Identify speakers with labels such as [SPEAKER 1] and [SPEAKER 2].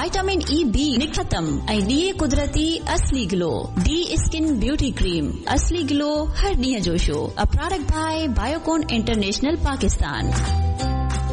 [SPEAKER 1] Vitamin E-B निखतम ऐं ॾिए कुदरती असली glow D skin beauty cream असली ग्लो हर ॾींहं जो show a product by Biocon international Pakistan.